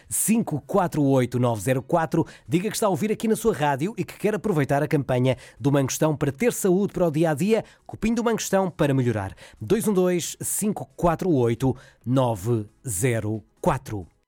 212-548-904. Diga que está a ouvir aqui na sua rádio e que quer aproveitar a campanha do Mangostão para ter saúde para o dia-a-dia. Copinho do Mangostão para melhorar. 212-548-904.